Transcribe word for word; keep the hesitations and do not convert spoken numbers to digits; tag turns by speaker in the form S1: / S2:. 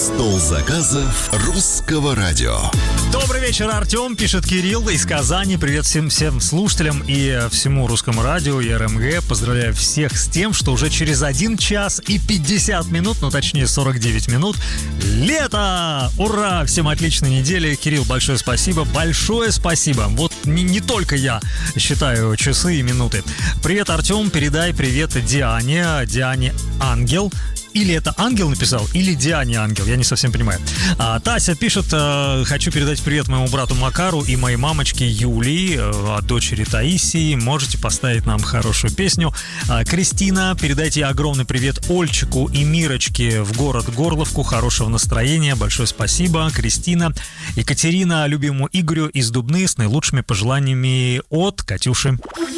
S1: Стол заказов русского радио.
S2: Добрый вечер, Артем, пишет Кирилл из Казани. Привет всем, всем слушателям и всему русскому радио и эр эм гэ. Поздравляю всех с тем, что уже через один час и пятьдесят минут, ну точнее сорок девять минут, лето! Ура! Всем отличной недели. Кирилл, большое спасибо. Большое спасибо. Вот не, не только я считаю часы и минуты. Привет, Артем, передай привет Диане. Диане Ангел. Или это Ангел написал, или Диане Ангел, я не совсем понимаю. А, Тася пишет: хочу передать привет моему брату Макару и моей мамочке Юлии, от дочери Таисии. Можете поставить нам хорошую песню. А, Кристина, передайте огромный привет Ольчику и Мирочке в город Горловку. Хорошего настроения, большое спасибо, Кристина. Екатерина, любимому Игорю из Дубны с наилучшими пожеланиями от Катюши.